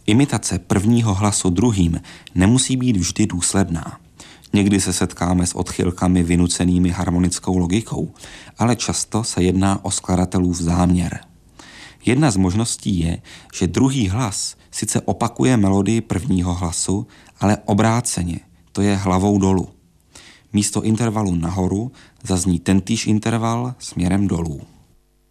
Imitace prvního hlasu druhým nemusí být vždy důsledná. Někdy se setkáme s odchylkami vynucenými harmonickou logikou, ale často se jedná o skladatelův záměr. Jedna z možností je, že druhý hlas sice opakuje melodii prvního hlasu, ale obráceně, to je hlavou dolů. Místo intervalu nahoru zazní tentýž interval směrem dolů.